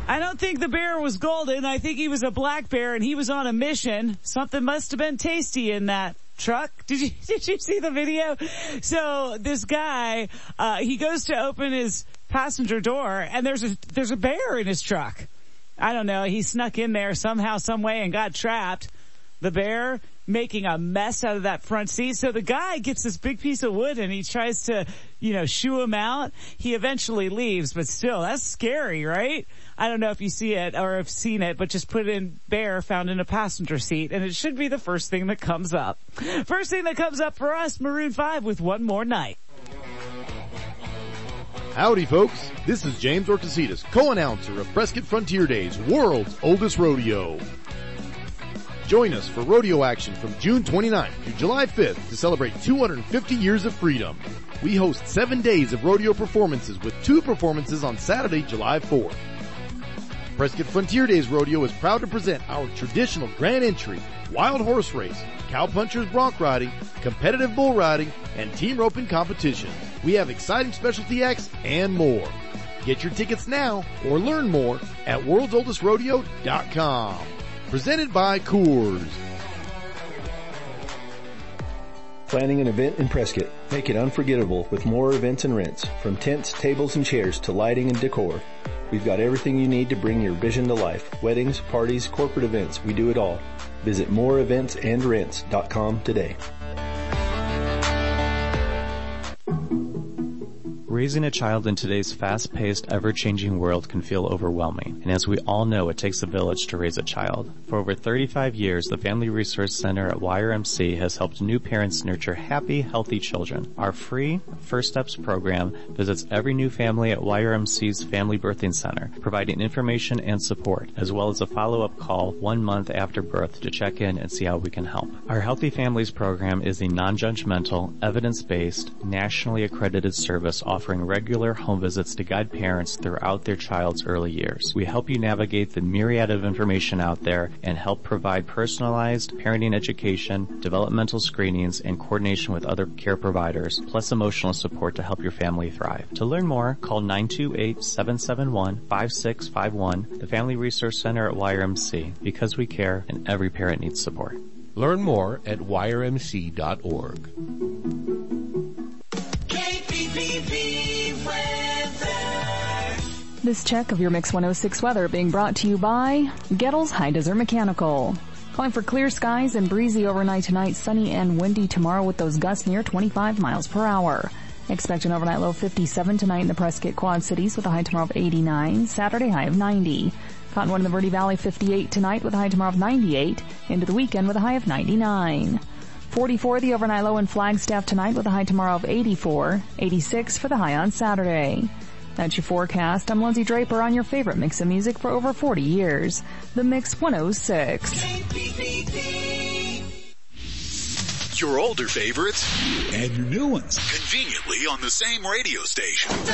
I don't think the bear was golden. I think he was a black bear and he was on a mission. Something must have been tasty in that truck. Did you see the video? So this guy, he goes to open his passenger door and there's a bear in his truck. I don't know. He snuck in there somehow, some way and got trapped. The bear making a mess out of that front seat. So the guy gets this big piece of wood and he tries to, shoo him out. He eventually leaves, but still, that's scary, right? I don't know if you see it or have seen it, but just put in bear found in a passenger seat and it should be the first thing that comes up. First thing that comes up for us, Maroon 5 with One More Night. Howdy folks, this is James Orcasitas, co-announcer of Prescott Frontier Days, world's oldest rodeo. Join us for rodeo action from June 29th through July 5th to celebrate 250 years of freedom. We host 7 days of rodeo performances with 2 performances on Saturday, July 4th. Prescott Frontier Days Rodeo is proud to present our traditional grand entry, wild horse race, cowpunchers bronc riding, competitive bull riding, and team roping competition. We have exciting specialty acts and more. Get your tickets now or learn more at worldsoldestrodeo.com. Presented by Coors. Planning an event in Prescott. Make it unforgettable with More Events and Rents. From tents, tables, and chairs to lighting and decor. We've got everything you need to bring your vision to life. Weddings, parties, corporate events, we do it all. Visit moreeventsandrents.com today. Raising a child in today's fast-paced, ever-changing world can feel overwhelming. And as we all know, it takes a village to raise a child. For over 35 years, the Family Resource Center at YRMC has helped new parents nurture happy, healthy children. Our free First Steps program visits every new family at YRMC's Family Birthing Center, providing information and support, as well as a follow-up call 1 month after birth to check in and see how we can help. Our Healthy Families program is a non-judgmental, evidence-based, nationally accredited service offering regular home visits to guide parents throughout their child's early years. We help you navigate the myriad of information out there and help provide personalized parenting education, developmental screenings, and coordination with other care providers, plus emotional support to help your family thrive. To learn more, call 928-771-5651, the Family Resource Center at YRMC, because we care and every parent needs support. Learn more at yrmc.org. This check of your Mix 106 weather being brought to you by Gettles High Desert Mechanical. Calling for clear skies and breezy overnight tonight, sunny and windy tomorrow with those gusts near 25 miles per hour. Expect an overnight low of 57 tonight in the Prescott Quad Cities with a high tomorrow of 89, Saturday high of 90. Cottonwood in the Verde Valley 58 tonight with a high tomorrow of 98, into the weekend with a high of 99. 44 the overnight low in Flagstaff tonight with a high tomorrow of 84, 86 for the high on Saturday. That's your forecast. I'm Lindsay Draper on your favorite mix of music for over 40 years. The Mix 106. Your older favorites and your new ones conveniently on the same radio station.